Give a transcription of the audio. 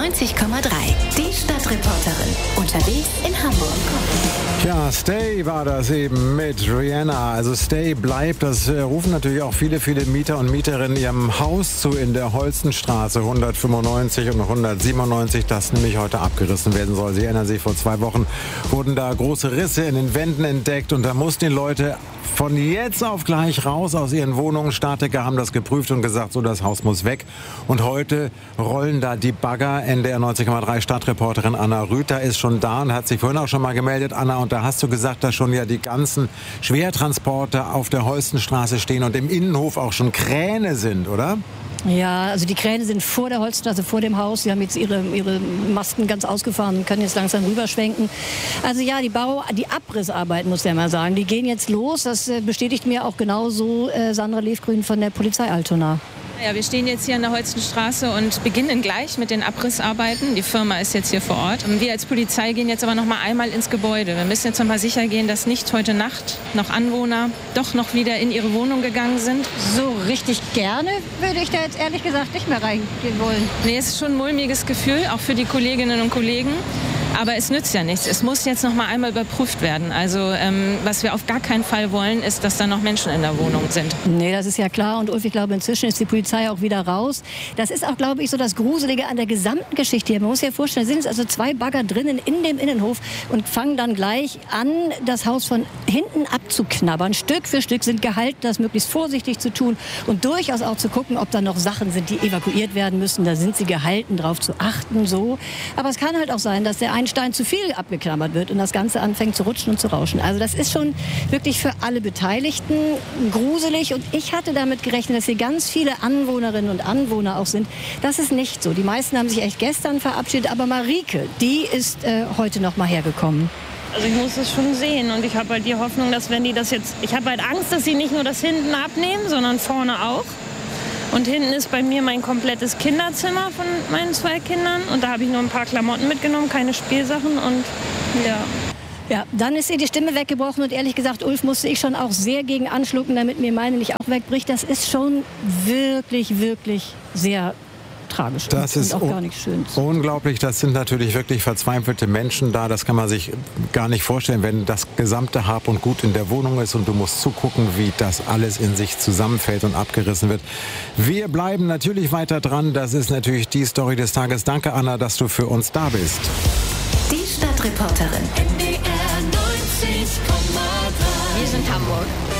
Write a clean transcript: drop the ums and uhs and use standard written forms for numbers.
90,3. Die Stadtreporterin. Unterwegs in Hamburg. Ja, Stay war das eben mit Rihanna. Also Stay bleibt, das rufen natürlich auch viele Mieter und Mieterinnen ihrem Haus zu in der Holstenstraße 195 und 197, das nämlich heute abgerissen werden soll. Sie erinnern sich, vor 2 Wochen wurden da große Risse in den Wänden entdeckt und da mussten die Leute von jetzt auf gleich raus aus ihren Wohnungen. Statiker haben das geprüft und gesagt, so, das Haus muss weg. Und heute rollen da die Bagger. NDR 90,3 Stadtreporterin Anna Rüther ist schon da und hat sich vorhin auch schon mal gemeldet, Anna. Und da hast du gesagt, dass schon ja die ganzen Schwertransporte auf der Holstenstraße stehen und im Innenhof auch schon Kräne sind, oder? Ja, also die Kräne sind vor der Holzstraße, vor dem Haus. Sie haben jetzt ihre Masten ganz ausgefahren und können jetzt langsam rüberschwenken. Also ja, die Abrissarbeiten, muss ich mal sagen, die gehen jetzt los. Das bestätigt mir auch genauso Sandra Lefgrün von der Polizei Altona. Ja, wir stehen jetzt hier an der Holstenstraße und beginnen gleich mit den Abrissarbeiten. Die Firma ist jetzt hier vor Ort. Wir als Polizei gehen jetzt aber noch mal einmal ins Gebäude. Wir müssen jetzt noch mal sicher gehen, dass nicht heute Nacht noch Anwohner doch noch wieder in ihre Wohnung gegangen sind. So richtig gerne würde ich da jetzt ehrlich gesagt nicht mehr reingehen wollen. Nee, es ist schon ein mulmiges Gefühl, auch für die Kolleginnen und Kollegen. Aber es nützt ja nichts. Es muss jetzt noch mal einmal überprüft werden. Also was wir auf gar keinen Fall wollen, ist, dass da noch Menschen in der Wohnung sind. Nee, das ist ja klar. Und Ulf, ich glaube, inzwischen ist die Polizei auch wieder raus. Das ist auch, glaube ich, so das Gruselige an der gesamten Geschichte hier. Man muss sich ja vorstellen, da sind also 2 Bagger drinnen in dem Innenhof und fangen dann gleich an, das Haus von hinten abzuknabbern. Stück für Stück, sind gehalten, das möglichst vorsichtig zu tun und durchaus auch zu gucken, ob da noch Sachen sind, die evakuiert werden müssen. Da sind sie gehalten, darauf zu achten, so. Aber es kann halt auch sein, dass der ein Stein zu viel abgeklammert wird und das Ganze anfängt zu rutschen und zu rauschen. Also das ist schon wirklich für alle Beteiligten gruselig und ich hatte damit gerechnet, dass hier ganz viele Anwohnerinnen und Anwohner auch sind. Das ist nicht so. Die meisten haben sich echt gestern verabschiedet, aber Marike, die ist heute noch mal hergekommen. Also ich muss es schon sehen und ich habe halt die Hoffnung, dass wenn die das jetzt... Ich habe halt Angst, dass sie nicht nur das hinten abnehmen, sondern vorne auch. Und hinten ist bei mir mein komplettes Kinderzimmer von meinen 2 Kindern. Und da habe ich nur ein paar Klamotten mitgenommen, keine Spielsachen und ja. Ja, dann ist ihr die Stimme weggebrochen und ehrlich gesagt, Ulf, musste ich schon auch sehr gegen anschlucken, damit mir meine nicht auch wegbricht. Das ist schon wirklich sehr tragisch. Das ist auch gar nicht schön. Unglaublich. Das sind natürlich wirklich verzweifelte Menschen da. Das kann man sich gar nicht vorstellen, wenn das gesamte Hab und Gut in der Wohnung ist und du musst zugucken, wie das alles in sich zusammenfällt und abgerissen wird. Wir bleiben natürlich weiter dran. Das ist natürlich die Story des Tages. Danke, Anna, dass du für uns da bist. Die Stadtreporterin. NDR 90,3. Wir sind Hamburg.